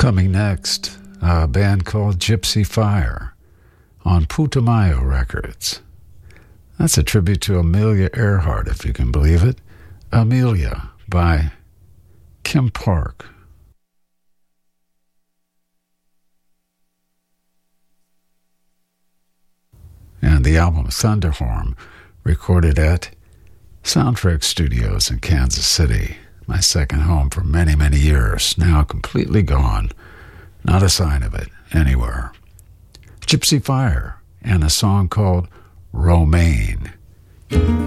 Coming next, a band called Gypsy Fire on Putumayo Records. That's a tribute to Amelia Earhart, if you can believe it. Amelia by Kim Park. And the album Thunderhorn, recorded at Soundtrack Studios in Kansas City, my second home for many, many years, now completely gone. Not a sign of it anywhere. Gypsy Fire and a song called Romaine.